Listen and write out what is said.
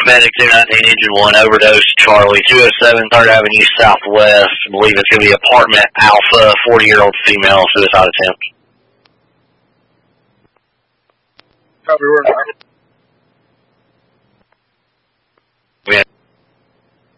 Medic 219, Engine 1, overdose, Charlie, 207 3rd Avenue Southwest. I believe it's going to be apartment Alpha, 40-year-old female, suicide attempt. Copy, we're